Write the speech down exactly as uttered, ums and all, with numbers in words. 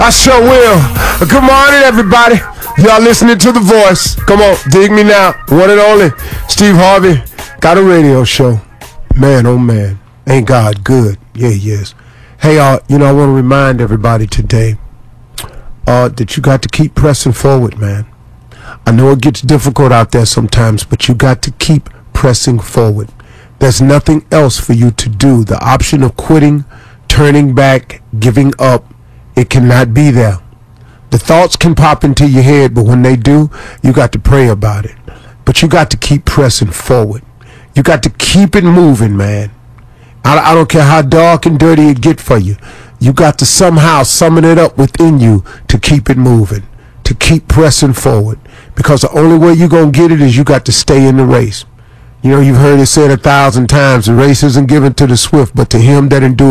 I sure will. Good morning, everybody. Y'all listening to The Voice. Come on, dig me now. One and only Steve Harvey got a radio show. Man, oh man, ain't God good? Yeah, he is. Hey, uh, you know, I want to remind everybody today uh, that you got to keep pressing forward, man. I know it gets difficult out there sometimes, but you got to keep pressing forward. There's nothing else for you to do. The option of quitting, turning back, giving up, it cannot be there. The thoughts can pop into your head, but when they do, you got to pray about it. But you got to keep pressing forward. You got to keep it moving, man. I, I don't care how dark and dirty it get for you. You got to somehow summon it up within you to keep it moving, to keep pressing forward. Because the only way you're going to get it is you got to stay in the race. You know, you've heard it said a thousand times, the race isn't given to the swift, but to him that endures.